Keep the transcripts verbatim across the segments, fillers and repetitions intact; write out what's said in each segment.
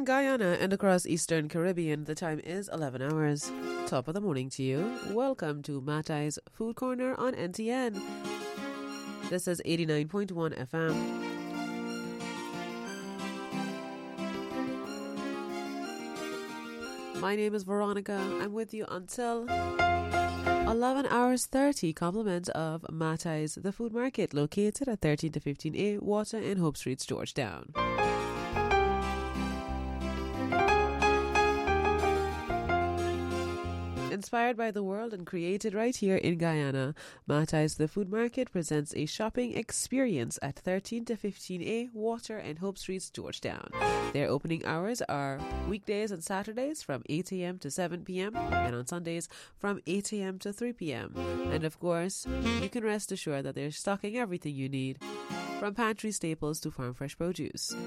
in Guyana and across Eastern Caribbean, the time is eleven hours. Top of the morning to you. Welcome to Matai's Food Corner on N T N. This is eighty-nine point one F M. My name is Veronica. I'm with you until eleven hours thirty. Compliments of Matai's The Food Market, located at thirteen to fifteen A Water in Hope Streets, Georgetown. Inspired by the world and created right here in Guyana, Matai's The Food Market presents a shopping experience at thirteen to fifteen A Water and Hope Streets, Georgetown. Their opening hours are weekdays and Saturdays from eight a.m. to seven p.m. and on Sundays from eight a.m. to three p.m. And of course, you can rest assured that they're stocking everything you need, from pantry staples to farm fresh produce.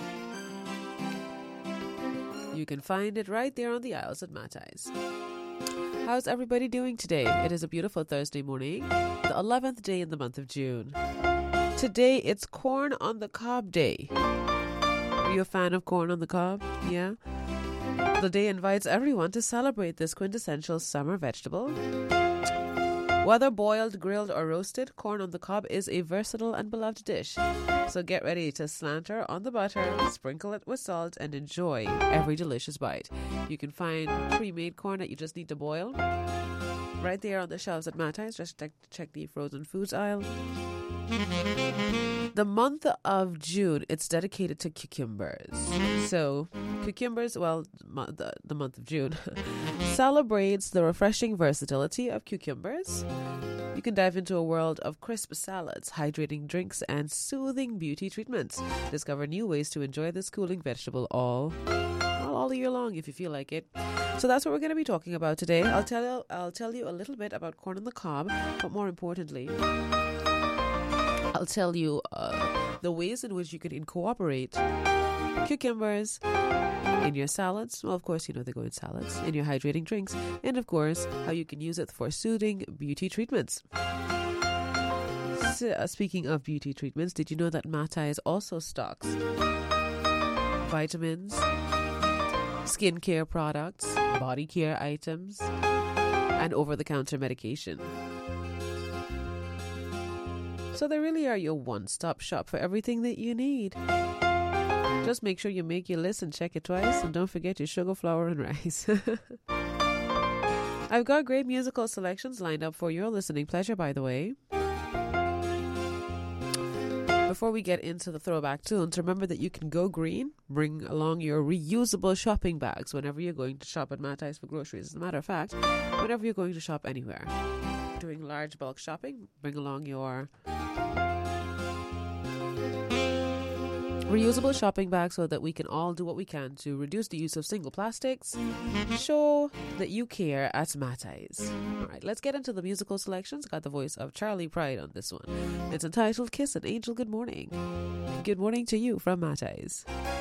You can find it right there on the aisles at Matai's. How's everybody doing today? It is a beautiful Thursday morning, the eleventh day in the month of June. Today, it's Corn on the Cob Day. Are you a fan of corn on the cob? Yeah? The day invites everyone to celebrate this quintessential summer vegetable. Whether boiled, grilled, or roasted, corn on the cob is a versatile and beloved dish. So get ready to slanter on the butter, sprinkle it with salt, and enjoy every delicious bite. You can find pre-made corn that you just need to boil right there on the shelves at Matai's. Just check, check the frozen foods aisle. The month of June, it's dedicated to cucumbers. So, cucumbers, well, the, the month of June, celebrates the refreshing versatility of cucumbers. You can dive into a world of crisp salads, hydrating drinks, and soothing beauty treatments. Discover new ways to enjoy this cooling vegetable all, well, all year long if you feel like it. So that's what we're going to be talking about today. I'll tell you, I'll tell you a little bit about corn on the cob, but more importantly, I'll tell you uh, the ways in which you can incorporate cucumbers in your salads. Well, of course, you know they go in salads, in your hydrating drinks, and of course, how you can use it for soothing beauty treatments. So, uh, speaking of beauty treatments, did you know that Matai's also stocks vitamins, skincare products, body care items, and over-the-counter medication? So they really are your one-stop shop for everything that you need. Just make sure you make your list and check it twice, and don't forget your sugar, flour, and rice. I've got great musical selections lined up for your listening pleasure, by the way. Before we get into the throwback tunes, remember that you can go green. Bring along your reusable shopping bags whenever you're going to shop at Matai's for groceries. As a matter of fact, whenever you're going to shop anywhere. Doing large bulk shopping, bring along your reusable shopping bags so that we can all do what we can to reduce the use of single plastics. Show that you care at Matai's. All right, let's get into the musical selections. Got the voice of Charlie Pride on this one. It's entitled Kiss an Angel Good Morning. Good morning to you from Matai's.